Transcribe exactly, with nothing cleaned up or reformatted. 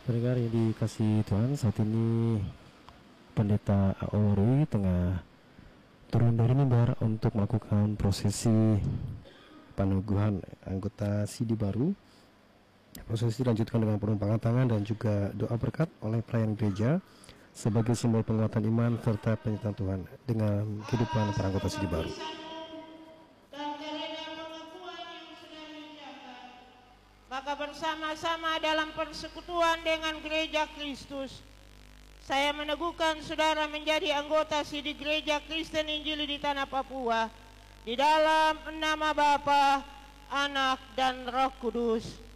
Pendengar yang dikasih Tuhan, saat ini Pendeta Aori tengah turun dari mimbar untuk melakukan prosesi peneguhan anggota S I D I baru. Prosesi dilanjutkan dengan penumpangan tangan dan juga doa berkat oleh pelayan gereja sebagai simbol penguatan iman serta penyertaan Tuhan dengan kehidupan para anggota S I D I baru. Maka bersama-sama dalam persekutuan dengan gereja Kristus, saya meneguhkan saudara menjadi anggota S I D I Gereja Kristen Injili di Tanah Papua, di dalam nama Bapa, Anak, dan Roh Kudus.